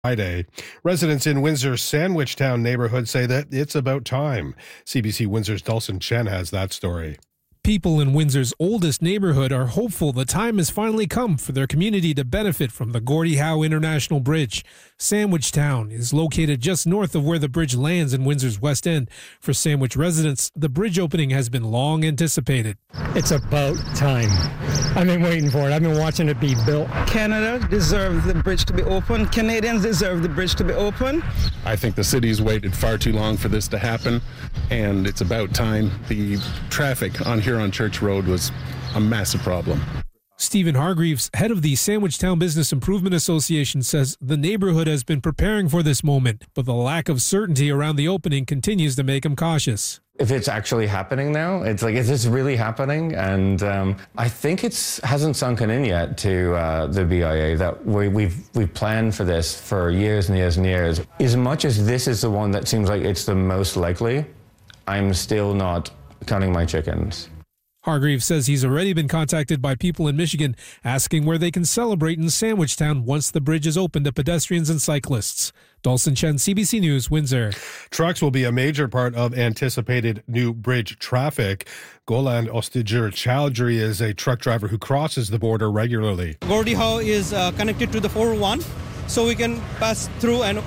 Friday. Residents in Windsor's Sandwichtown neighborhood say that it's about time. CBC Windsor's Dulcin Chen has that story. People in Windsor's oldest neighborhood are hopeful the time has finally come for their community to benefit from the Gordie Howe International Bridge. Sandwichtown is located just north of where the bridge lands in Windsor's West End. For Sandwich residents, the bridge opening has been long anticipated. It's about time. I've been waiting for it. I've been watching it be built. Canada deserves the bridge to be open. Canadians deserve the bridge to be open. I think the city's waited far too long for this to happen, and it's about time. The traffic on Huron Church Road was a massive problem. Stephen Hargreaves, head of the Sandwichtown Business Improvement Association, says the neighborhood has been preparing for this moment, but the lack of certainty around the opening continues to make him cautious. If it's actually happening now, it's like, is this really happening? And I think it hasn't sunken in yet to the BIA that we've planned for this for years and years and years. As much as this is the one that seems like it's the most likely, I'm still not counting my chickens. Hargreaves says he's already been contacted by people in Michigan asking where they can celebrate in Sandwichtown once the bridge is open to pedestrians and cyclists. Dulcin Chen, CBC News, Windsor. Trucks will be a major part of anticipated new bridge traffic. Goland Ostiger Chowdhury is a truck driver who crosses the border regularly. Gordie Howe is connected to the 401, so we can pass through and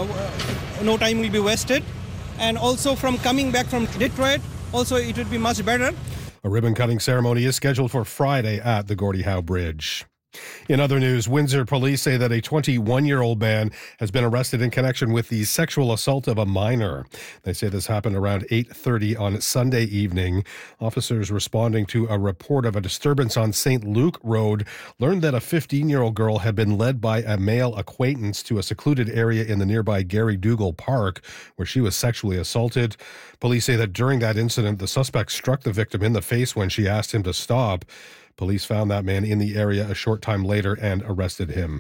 no time will be wasted. And also from coming back from Detroit, also it would be much better. A ribbon-cutting ceremony is scheduled for Friday at the Gordie Howe Bridge. In other news, Windsor police say that a 21-year-old man has been arrested in connection with the sexual assault of a minor. They say this happened around 8:30 on Sunday evening. Officers responding to a report of a disturbance on St. Luke Road learned that a 15-year-old girl had been led by a male acquaintance to a secluded area in the nearby Gary Dougal Park where she was sexually assaulted. Police say that during that incident, the suspect struck the victim in the face when she asked him to stop. Police found that man in the area a short time later and arrested him.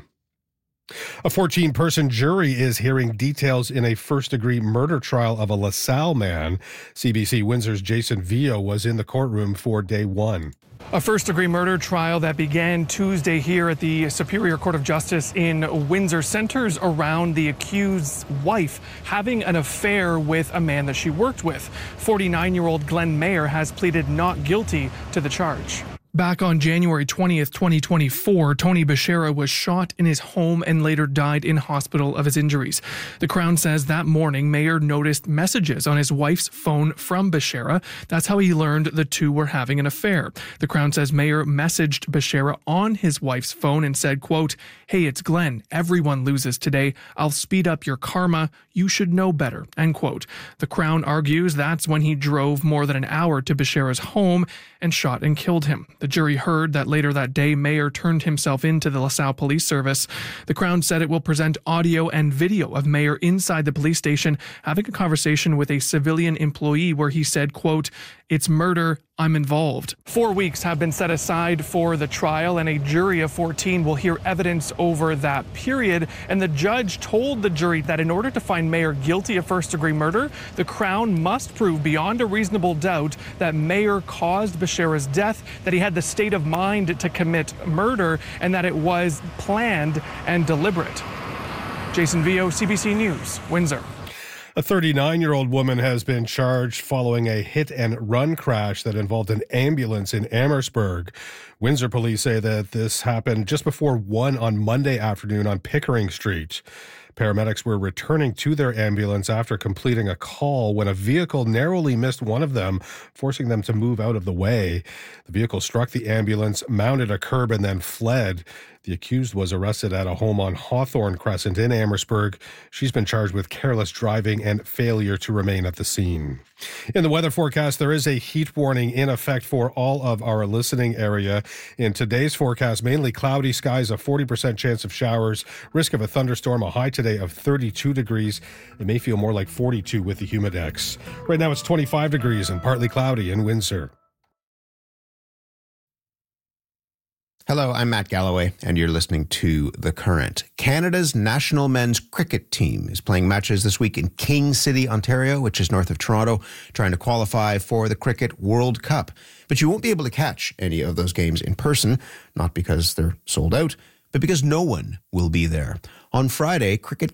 A 14-person jury is hearing details in a first-degree murder trial of a LaSalle man. CBC Windsor's Jason Vio was in the courtroom for day one. A first-degree murder trial that began Tuesday here at the Superior Court of Justice in Windsor centers around the accused's wife having an affair with a man that she worked with. 49-year-old Glenn Mayer has pleaded not guilty to the charge. Back on January 20th, 2024, Tony Beshara was shot in his home and later died in hospital of his injuries. The Crown says that morning, Mayer noticed messages on his wife's phone from Beshara. That's how he learned the two were having an affair. The Crown says Mayer messaged Beshara on his wife's phone and said, quote, "Hey, it's Glenn. Everyone loses today. I'll speed up your karma. You should know better," end quote. The Crown argues that's when he drove more than an hour to Beshara's home and shot and killed him. The jury heard that later that day, Mayer turned himself into the LaSalle Police Service. The Crown said it will present audio and video of Mayer inside the police station having a conversation with a civilian employee where he said, quote, "It's murder. I'm involved." 4 weeks have been set aside for the trial, and a jury of 14 will hear evidence over that period. And the judge told the jury that in order to find Mayer guilty of first-degree murder, the Crown must prove beyond a reasonable doubt that Mayer caused Beshara's death, that he had the state of mind to commit murder, and that it was planned and deliberate. Jason Vio, CBC News, Windsor. A 39-year-old woman has been charged following a hit-and-run crash that involved an ambulance in Amherstburg. Windsor police say that this happened just before 1 on Monday afternoon on Pickering Street. Paramedics were returning to their ambulance after completing a call when a vehicle narrowly missed one of them, forcing them to move out of the way. The vehicle struck the ambulance, mounted a curb, and then fled. The accused was arrested at a home on Hawthorne Crescent in Amherstburg. She's been charged with careless driving and failure to remain at the scene. In the weather forecast, there is a heat warning in effect for all of our listening area. In today's forecast, mainly cloudy skies, a 40% chance of showers, risk of a thunderstorm, a high today of 32 degrees. It may feel more like 42 with the humidex. Right now it's 25 degrees and partly cloudy in Windsor. Hello, I'm Matt Galloway, and you're listening to The Current. Canada's national men's cricket team is playing matches this week in King City, Ontario, which is north of Toronto, trying to qualify for the Cricket World Cup. But you won't be able to catch any of those games in person, not because they're sold out, but because no one will be there. On Friday, Cricket